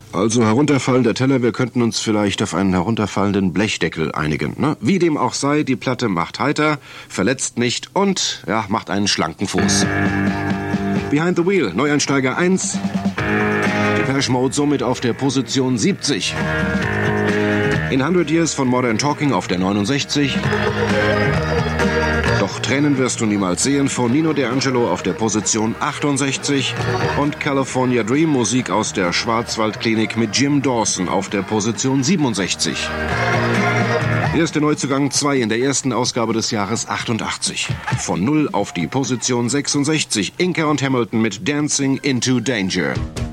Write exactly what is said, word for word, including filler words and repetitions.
Also herunterfallender Teller, wir könnten uns vielleicht auf einen herunterfallenden Blechdeckel einigen. Ne? Wie dem auch sei, die Platte macht heiter, verletzt nicht und ja, macht einen schlanken Fuß. Behind the Wheel, Neueinsteiger eins. Depeche Mode somit auf der Position siebzig. In hundred Years von Modern Talking auf der neunundsechzig. Doch Tränen wirst du niemals sehen von Nino D'Angelo auf der Position achtundsechzig und California Dream, Musik aus der Schwarzwaldklinik mit Jim Dawson auf der Position siebenundsechzig. Hier ist der Neuzugang zwei in der ersten Ausgabe des Jahres achtundachtzig. Von null auf die Position sechsundsechzig, Inca und Hamilton mit Dancing into Danger.